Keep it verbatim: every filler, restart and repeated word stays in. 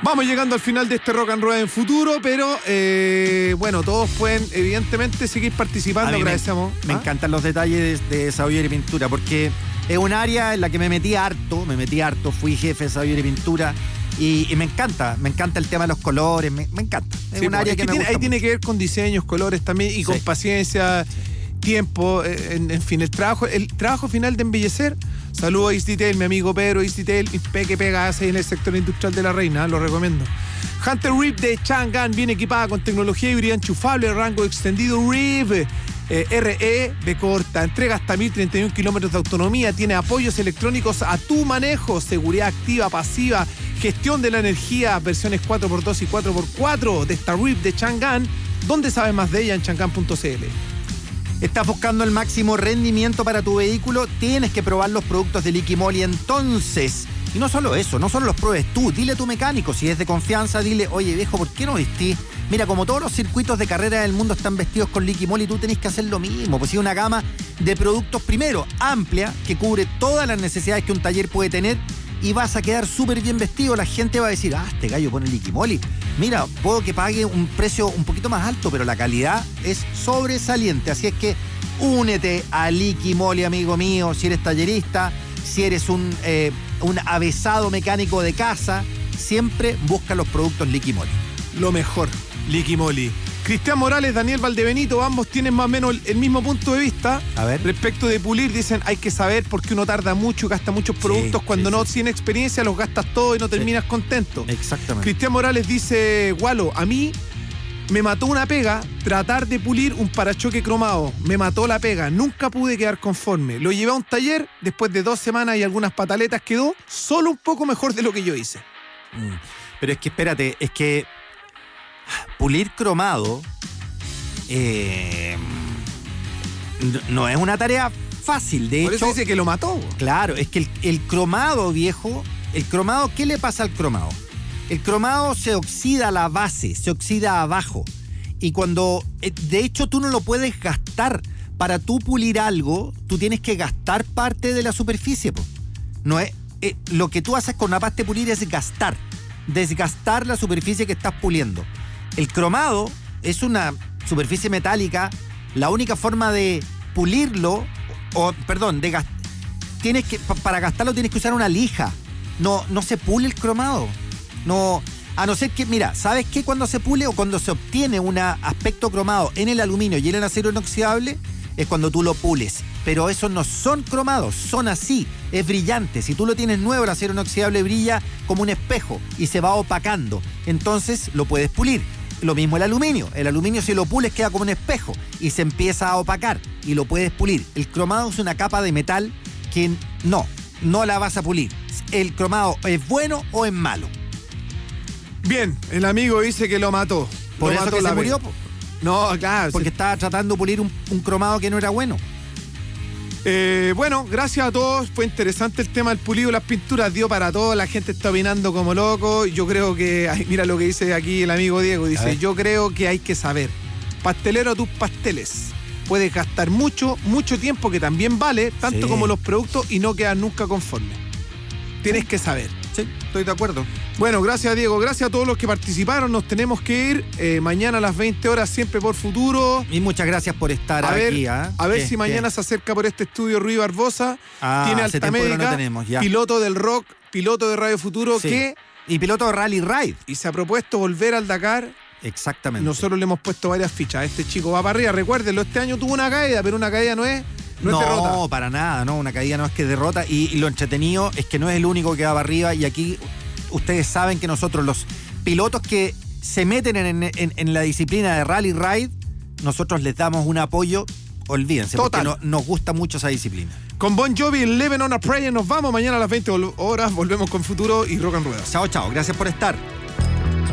Vamos llegando al final de este Rock and Rueda en futuro, pero eh, bueno, todos pueden evidentemente seguir participando. Agradecemos. Me, me ¿Ah? encantan los detalles de, de desarrollo y pintura, porque es un área en la que me metí harto, me metí harto, fui jefe de desarrollo y pintura. Y, y me encanta, me encanta el tema de los colores, me, me encanta. Es sí, un área es que, que me tiene, gusta ahí mucho. Tiene que ver con diseños, colores también, y sí. con paciencia, tiempo, en, en fin, el trabajo, el trabajo final de embellecer. Saludos a East Detail, mi amigo Pedro, East Detail, que pega hace en el sector industrial de La Reina, lo recomiendo. Hunter Reef de Chang'an viene equipada con tecnología híbrida enchufable, rango extendido Reef. Eh, R E B corta, entrega hasta mil treinta y uno kilómetros de autonomía, tiene apoyos electrónicos a tu manejo, seguridad activa, pasiva, gestión de la energía, versiones cuatro por dos y cuatro por cuatro de esta Reef de Chang'an. ¿Dónde sabes más de ella? En chang'an punto c l. ¿Estás buscando el máximo rendimiento para tu vehículo? Tienes que probar los productos de Liquimoli entonces. Y no solo eso, no solo los pruebes tú, dile a tu mecánico, si es de confianza, dile, oye viejo, ¿por qué no vestís? Mira, como todos los circuitos de carrera del mundo están vestidos con Liquimoli, tú tenés que hacer lo mismo, pues sí, una gama de productos, primero, amplia, que cubre todas las necesidades que un taller puede tener, y vas a quedar súper bien vestido. La gente va a decir, ah, este gallo pone Liquimoli. Mira, puedo que pague un precio un poquito más alto, pero la calidad es sobresaliente, así es que únete a Liquimoli, amigo mío, si eres tallerista, si eres un, eh, un avesado mecánico de casa, siempre busca los productos Liquimoli. Lo mejor, Liquimoli. Cristian Morales, Daniel Valdebenito, ambos tienen más o menos el mismo punto de vista. A ver. Respecto de pulir, dicen, hay que saber por qué uno tarda mucho y gasta muchos productos. Sí, cuando sí, no sí. tienes experiencia, los gastas todos y no terminas sí. contento. Exactamente. Cristian Morales dice, Gualo, a mí me mató una pega tratar de pulir un parachoque cromado. Me mató la pega, nunca pude quedar conforme. Lo llevé a un taller, después de dos semanas y algunas pataletas quedó solo un poco mejor de lo que yo hice. Mm. Pero es que espérate, es que pulir cromado eh, no es una tarea fácil. De Por hecho, eso dice que lo mató. Claro, es que el, el cromado, viejo, el cromado, ¿qué le pasa al cromado? El cromado se oxida a la base, se oxida abajo. Y cuando, de hecho, tú no lo puedes gastar. Para tú pulir algo, tú tienes que gastar parte de la superficie, po. No es, eh, lo que tú haces con una pasta de pulir es gastar, desgastar la superficie que estás puliendo. El cromado es una superficie metálica. La única forma de pulirlo, o perdón, de gast- tienes que para gastarlo tienes que usar una lija. No, no se pule el cromado. No, a no ser que, mira, ¿sabes qué? Cuando se pule o cuando se obtiene un aspecto cromado en el aluminio y en el acero inoxidable, es cuando tú lo pules. Pero esos no son cromados, son así, es brillante. Si tú lo tienes nuevo, el acero inoxidable brilla como un espejo y se va opacando. Entonces lo puedes pulir. Lo mismo el aluminio. El aluminio, si lo pules, queda como un espejo y se empieza a opacar y lo puedes pulir. El cromado es una capa de metal que no, no la vas a pulir. El cromado es bueno o es malo. Bien, el amigo dice que lo mató. Por lo eso mató que la se vez. murió. No, claro. Porque sí. estaba tratando de pulir un, un cromado que no era bueno. Eh, bueno, gracias a todos. Fue interesante el tema del pulido. Las pinturas dio para todo. La gente está opinando como loco. Yo creo que... Ay, mira lo que dice aquí el amigo Diego. Dice, yo creo que hay que saber. Pastelero, tus pasteles. Puedes gastar mucho, mucho tiempo, que también vale, tanto Sí. como los productos, y no quedar nunca conforme. Tienes Sí. que saber. Sí, estoy de acuerdo. Bueno, gracias Diego, gracias a todos los que participaron. Nos tenemos que ir eh, mañana a las veinte horas, siempre por Futuro. Y muchas gracias por estar A ver, aquí. ¿eh? a ver ¿Qué, si mañana qué? se acerca por este estudio Rui Barbosa. Ah, Tiene hace alta tiempo que no médica, tenemos, ya. piloto del rock, piloto de Radio Futuro, Sí. que Y piloto de Rally Ride. y se ha propuesto volver al Dakar. Exactamente. Nosotros le hemos puesto varias fichas. Este chico va para arriba. Recuérdenlo, este año tuvo una caída, pero una caída no es, no, No, es derrota. para nada, no, una caída no es que derrota. Y, y lo entretenido es que no es el único que va para arriba. Y aquí ustedes saben que nosotros, los pilotos que se meten en, en, en la disciplina de Rally Ride, nosotros les damos un apoyo, olvídense, Total. porque no, nos gusta mucho esa disciplina. Con Bon Jovi, Living on a Prayer, nos vamos. Mañana a las veinte horas volvemos con Futuro y Rock and Rueda. Chao, chao, gracias por estar.